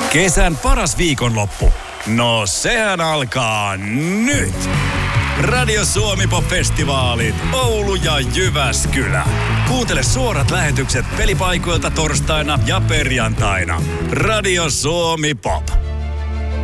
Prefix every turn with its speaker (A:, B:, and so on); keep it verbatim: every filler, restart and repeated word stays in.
A: Kesän paras viikonloppu. No sehän alkaa nyt. Radio Suomi Pop-festivaalit Oulu ja Jyväskylä. Kuuntele suorat lähetykset pelipaikoilta torstaina ja perjantaina. Radio Suomi Pop.